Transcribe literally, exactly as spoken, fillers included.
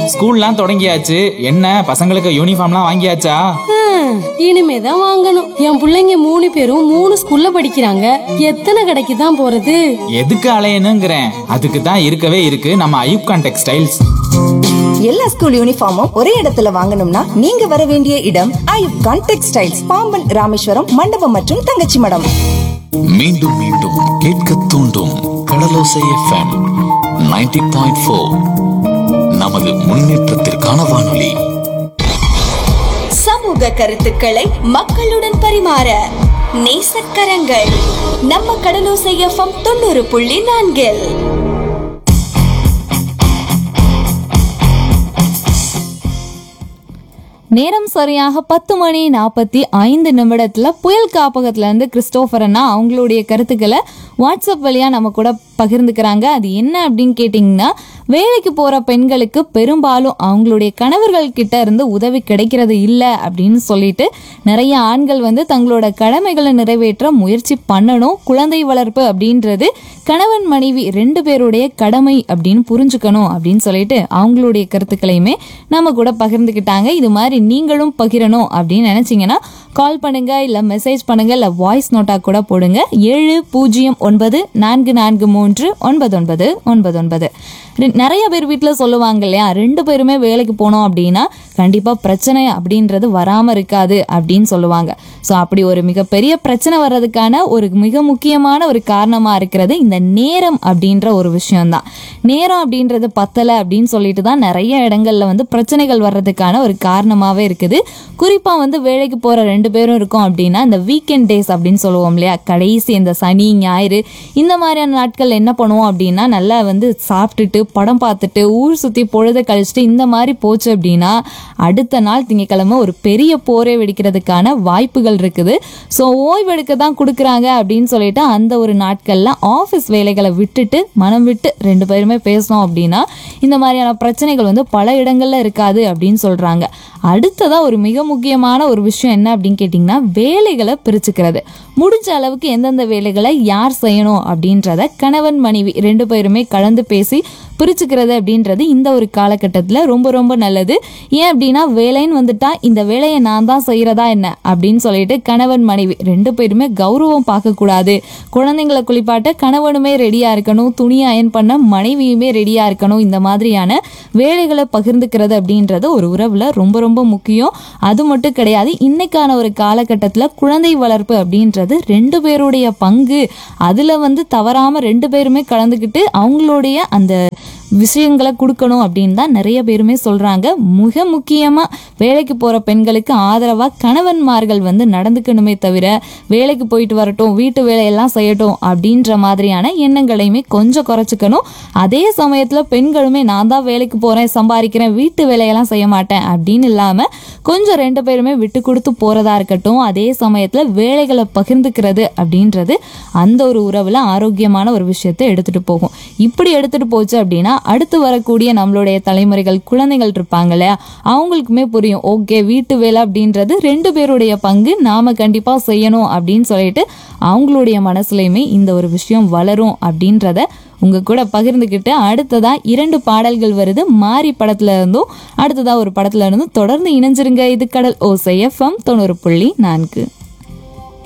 ஸ்கூல்லாம் தொடங்கியாச்சு. என்ன பசங்களுக்கு யூனிஃபார்ம்லாம் வாங்கியாச்சா? இனிமேதான் வாங்கணும். என் பிள்ளைங்க மூணு பேரும் மூணு ஸ்கூல்ல படிக்கிறாங்க. எத்தனை கடைக்கு தான் போறது? எதுக்கு அலையணுங்கிறேன். அதுக்கு தான் இருக்கவே இருக்கு நம்ம ஐயூப் கான் டெக்ஸ்டைல்ஸ். எல்லா ஸ்கூல் யூனிஃபார்மும் ஒரே இடத்துல வாங்கணும்னா நீங்க வர வேண்டிய இடம் ஐயூப் கான் டெக்ஸ்டைல்ஸ், பாம்பன், ராமேஸ்வரம், மண்டபம் மற்றும் தங்கச்சி மடம். மீண்டும் மீண்டும் கேட்க தூண்டும் கடலோசை எஃப்எம் நைன்டி பாயிண்ட் ஃபோர். நமது முன்னேற்றத்திற்கான வானொலி. சமூக கருத்துக்களை மக்களுடன் பரிமாற நேசக்கரங்கள் நம்ம கடலோசை எஃப்எம் தொண்ணூறு புள்ளி நான்கில். நேரம் சரியாக பத்து மணி நாற்பத்தி ஐந்து நிமிடத்துல புயல் காப்பகத்துல இருந்து கிறிஸ்டோபர் அண்ணா அவங்களுடைய கருத்துக்களை வாட்ஸ்அப் வழியா நம்ம கூட பகிர்ந்துக்கிறாங்க. அது என்ன அப்படின்னு கேட்டிங்கன்னா, வேலைக்கு போற பெண்களுக்கு பெரும்பாலும் அவங்களுடைய கணவர்கள் கிட்ட இருந்து உதவி கிடைக்கிறது இல்லை அப்படின்னு சொல்லிட்டு நிறைய ஆண்கள் வந்து தங்களோட கடமைகளை நிறைவேற்ற முயற்சி பண்ணணும். குழந்தை வளர்ப்பு அப்படின்றது கணவன் மனைவி ரெண்டு பேருடைய கடமை அப்படின்னு புரிஞ்சுக்கணும் அப்படின்னு சொல்லிட்டு அவங்களுடைய கருத்துக்களையுமே நம்ம கூட பகிர்ந்துக்கிட்டாங்க. இது மாதிரி நீங்களும் பகிரணும் அப்படின்னு நினைச்சீங்கன்னா கால் பண்ணுங்க, இல்ல மெசேஜ் பண்ணுங்க, இல்ல வாய்ஸ் நோட்டா கூட போடுங்க. ஏழு பூஜ்ஜியம் ஒன்பது நான்கு நான்கு மூன்று ஒன்பது ஒன்பது ஒன்பது ஒன்பது. நிறைய பேர் வீட்டில் சொல்லுவாங்க இல்லையா, ரெண்டு பேருமே வேலைக்கு போனோம் அப்படின்னா கண்டிப்பா பிரச்சனை அப்படின்றது வராம இருக்காது அப்படின்னு சொல்லுவாங்க. ஸோ அப்படி ஒரு மிகப்பெரிய பிரச்சனை வர்றதுக்கான ஒரு மிக முக்கியமான ஒரு காரணமா இருக்கிறது இந்த நேரம் அப்படின்ற ஒரு விஷயம்தான். நேரம் அப்படின்றது பத்தலை அப்படின்னு சொல்லிட்டு தான் நிறைய இடங்கள்ல வந்து பிரச்சனைகள் வர்றதுக்கான ஒரு காரணமாவே இருக்குது. குறிப்பா வந்து வேலைக்கு போற ரெண்டு பேரும் இருக்கோம் அப்படின்னா இந்த வீக்கெண்ட் டேஸ் அப்படின்னு சொல்லுவோம் இல்லையா, கடைசி இந்த சனி ஞாயிறு இந்த மாதிரியான நாட்கள் என்ன பண்ணுவோம் அப்படின்னா நல்லா வந்து சாப்பிட்டுட்டு படம் பார்த்துட்டு ஊர் சுத்தி பொழுத கழிச்சுட்டு இந்த மாதிரி போச்சு அப்படின்னா அடுத்த நாள் திங்கக்கிழமை ஒரு பெரிய போரே வெடிக்கிறதுக்கான வாய்ப்புகள் இருக்குது. ஸோ ஓய்வெடுக்க தான் கொடுக்குறாங்க அப்படின்னு சொல்லிட்டு அந்த ஒரு நாட்கள்ல ஆஃபீஸ் வேலைகளை விட்டுட்டு மனம் விட்டு ரெண்டு பேருமே பேசணும் அப்படின்னா இந்த மாதிரியான பிரச்சனைகள் வந்து பல இடங்கள்ல இருக்காது அப்படின்னு சொல்றாங்க. அடுத்ததா ஒரு மிக முக்கியமான ஒரு விஷயம் என்ன அப்படின்னு கேட்டிங்கன்னா, வேலைகளை பிரிச்சுக்கிறது. முடிஞ்ச அளவுக்கு எந்தெந்த வேலைகளை யார் செய்யணும் அப்படின்றத கணவன் மனைவி ரெண்டு பேருமே கலந்து பேசி பிரிச்சுக்கிறது அப்படின்றது இந்த ஒரு காலகட்டத்தில் ரொம்ப ரொம்ப நல்லது. ஏன் அப்படின்னா வேலைன்னு வந்துட்டா இந்த வேலையை நான் தான் செய்யறதா என்ன அப்படின்னு சொல்லிட்டு கணவன் மனைவி ரெண்டு பேருமே கௌரவம் பார்க்கக்கூடாது. குழந்தைங்களை குளிப்பாட்ட கணவனுமே ரெடியா இருக்கணும், துணி அயன் பண்ண மனைவியுமே ரெடியா இருக்கணும். இந்த மாதிரியான வேலைகளை பகிர்ந்துக்கிறது அப்படின்றது ஒரு உறவுல ரொம்ப ரொம்ப முக்கியம். அது மட்டும் கிடையாது, இன்னைக்கான ஒரு காலகட்டத்தில் குழந்தை வளர்ப்பு அப்படின்றது ரெண்டு பேருடைய பங்கு. அதுல வந்து தவறாம ரெண்டு பேருமே கலந்துக்கிட்டு அவங்களுடைய அந்த விஷயங்களை கொடுக்கணும் அப்படின்னு தான் நிறைய பேருமே சொல்றாங்க. மிக முக்கியமா வேலைக்கு போற பெண்களுக்கு ஆதரவா கணவன்மார்கள் வந்து நடந்துக்கணுமே தவிர வேலைக்கு போயிட்டு வரட்டும் வீட்டு வேலையெல்லாம் செய்யட்டும் அப்படின்ற மாதிரியான எண்ணங்களையுமே கொஞ்சம் குறைச்சிக்கணும். அதே சமயத்துல பெண்களுமே நான் தான் வேலைக்கு போறேன் சம்பாதிக்கிறேன் வீட்டு வேலையெல்லாம் செய்ய மாட்டேன் அப்படின்னு இல்லாம கொஞ்சம் ரெண்டு பேருமே விட்டு கொடுத்து போறதா இருக்கட்டும். அதே சமயத்துல வேலைகளை பகிர்ந்துக்கிறது அப்படின்றது அந்த ஒரு உறவுல ஆரோக்கியமான ஒரு விஷயத்தை எடுத்துட்டு போகும். இப்படி எடுத்துட்டு போச்சு அப்படின்னா அடுத்து வரக்கூடிய நம்மளுடைய தலைமுறைகள் குழந்தைகள் இருப்பாங்க இல்லையா, அவங்களுக்குமே புரியும், ஓகே வீட்டு வேலை அப்படின்றது ரெண்டு பேருடைய பங்கு, நாம கண்டிப்பா செய்யணும் அப்படின்னு சொல்லிட்டு அவங்களுடைய மனசுலயுமே இந்த ஒரு விஷயம் வளரும் அப்படின்றத உங்க கூட பகிர்ந்துக்கிட்டு அடுத்ததா இரண்டு பாடல்கள் வருது. மாரி படத்துல இருந்தும் அடுத்ததா ஒரு படத்துல இருந்தும் தொடர்ந்து இணைஞ்சிருங்க. இது கடல் ஓசை எஃப்எம் தொண்ணூறு புள்ளி நான்கு.